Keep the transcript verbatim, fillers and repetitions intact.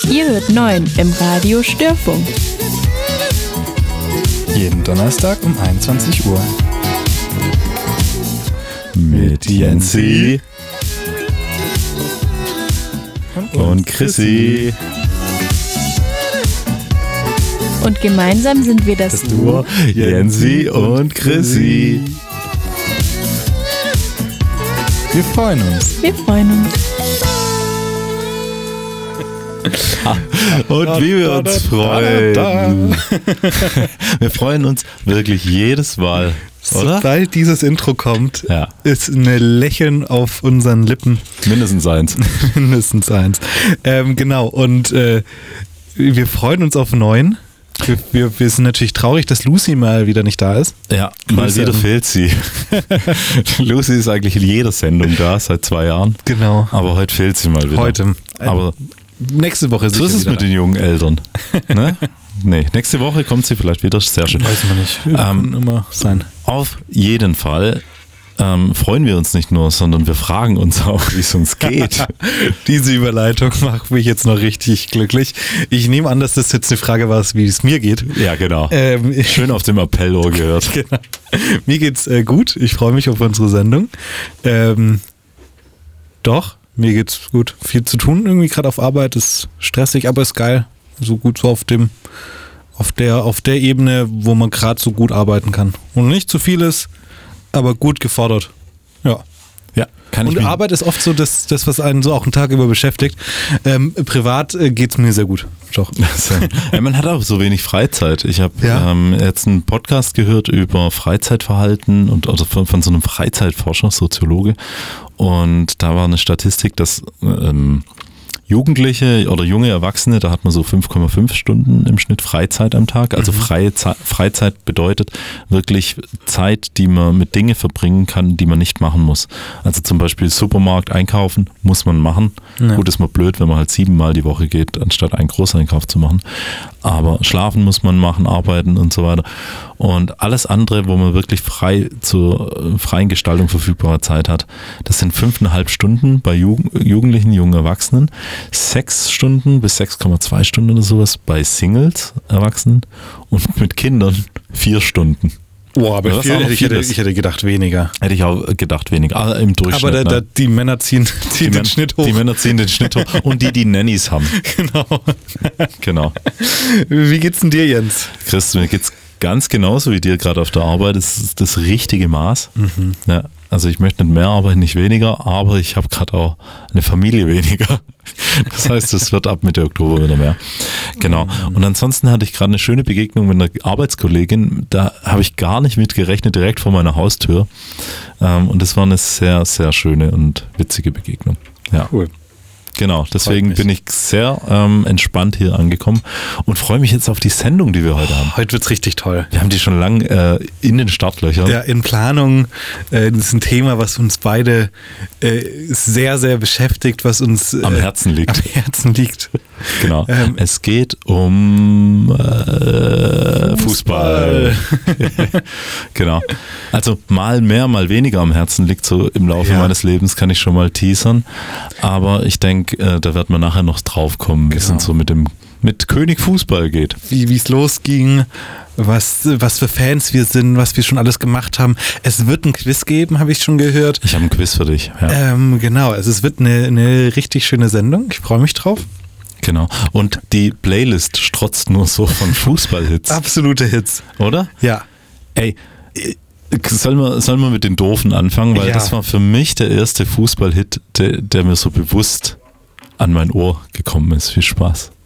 Ihr hört neun im Radio Störfunk. Jeden Donnerstag um einundzwanzig Uhr. Mit Jensi und Chrissy. Und gemeinsam sind wir das, das Duo Jensi und Chrissy. Wir freuen uns. Wir freuen uns. Und wie wir uns freuen. Wir freuen uns wirklich jedes Mal, oder? Sobald dieses Intro kommt, ja. ist ein Lächeln auf unseren Lippen. Mindestens eins. Mindestens eins. Ähm, genau, und äh, wir freuen uns auf neun. Wir, wir, wir sind natürlich traurig, dass Lucy mal wieder nicht da ist. Ja, mal wieder fehlt sie. Lucy ist eigentlich in jeder Sendung da, seit zwei Jahren. Genau. Aber heute fehlt sie mal wieder. Heute. Aber nächste Woche so ist es mit den jungen Eltern. Ne? Nee, nächste Woche kommt sie vielleicht wieder. Sehr schön. Weiß man nicht. Ähm, immer sein. Auf jeden Fall ähm, freuen wir uns nicht nur, sondern wir fragen uns auch, wie es uns geht. Diese Überleitung macht mich jetzt noch richtig glücklich. Ich nehme an, dass das jetzt eine Frage war, wie es mir geht. Ja, genau. Ähm, Schön auf dem Appellohr gehört. Genau. Mir geht's äh, gut. Ich freue mich auf unsere Sendung. Ähm, doch. Mir geht's gut. Viel zu tun irgendwie gerade auf Arbeit, ist stressig, aber ist geil. So gut so auf dem, auf der, auf der Ebene, wo man gerade so gut arbeiten kann. Und nicht zu viel ist, aber gut gefordert. Ja. Ja, kann ich Und Arbeit ist oft so das, das, was einen so auch einen Tag über beschäftigt. Ähm, privat äh, geht's mir sehr gut. Doch. Ja, man hat auch so wenig Freizeit. Ich habe ja. ähm, jetzt einen Podcast gehört über Freizeitverhalten und also von, von so einem Freizeitforscher, Soziologe. Und da war eine Statistik, dass ähm, Jugendliche oder junge Erwachsene, da hat man so fünf Komma fünf Stunden im Schnitt Freizeit am Tag. Also mhm. freie Ze- Freizeit bedeutet wirklich Zeit, die man mit Dingen verbringen kann, die man nicht machen muss. Also zum Beispiel Supermarkt einkaufen muss man machen. Ja. Gut, ist mal blöd, wenn man halt siebenmal die Woche geht, anstatt einen Großeinkauf zu machen. Aber schlafen muss man machen, arbeiten und so weiter. Und alles andere, wo man wirklich frei zur freien Gestaltung verfügbarer Zeit hat, das sind fünfeinhalb Stunden bei Jugend- Jugendlichen, jungen Erwachsenen, sechs Stunden bis sechs Komma zwei Stunden oder sowas bei Singles, Erwachsenen und mit Kindern vier Stunden. Boah, aber viel, ich, hätte, ich hätte gedacht weniger. Hätte ich auch gedacht weniger, ah, im Durchschnitt. Aber da, da, die Männer ziehen, ziehen die den Men- Schnitt hoch. Die Männer ziehen den Schnitt hoch und die, die Nannies haben. Genau. Genau. Wie geht's denn dir, Jens? Chris, mir geht's ganz genauso wie dir gerade auf der Arbeit. Das ist das richtige Maß. Mhm. Ja, also ich möchte nicht mehr arbeiten, nicht weniger, aber ich habe gerade auch eine Familie weniger. Das heißt, es wird ab Mitte Oktober wieder mehr. Genau. Und ansonsten hatte ich gerade eine schöne Begegnung mit einer Arbeitskollegin. Da habe ich gar nicht mit gerechnet, direkt vor meiner Haustür. Und das war eine sehr, sehr schöne und witzige Begegnung. Ja. Cool. Genau, deswegen bin ich sehr ähm, entspannt hier angekommen und freue mich jetzt auf die Sendung, die wir heute haben. Heute wird's richtig toll. Wir haben die schon lang äh, in den Startlöchern. Ja, in Planung. Äh, das ist ein Thema, was uns beide äh, sehr, sehr beschäftigt, was uns äh, am Herzen liegt. Am Herzen liegt. Genau. Ähm, es geht um äh, Fußball. Fußball. Genau. Also mal mehr, mal weniger am Herzen liegt so im Laufe ja. meines Lebens, kann ich schon mal teasern. Aber ich denke, da wird man nachher noch drauf kommen, wie es uns so mit dem mit König Fußball geht. Wie es losging, was, was für Fans wir sind, was wir schon alles gemacht haben. Es wird ein Quiz geben, habe ich schon gehört. Ich habe ein Quiz für dich. Ja. Ähm, genau, also es wird eine, eine richtig schöne Sendung. Ich freue mich drauf. Genau. Und die Playlist strotzt nur so von Fußballhits. Absolute Hits. Oder? Ja. Ey, Sollen wir, sollen wir mit den Doofen anfangen? Weil ja. das war für mich der erste Fußballhit, der, der mir so bewusst an mein Ohr gekommen ist. Viel Spaß.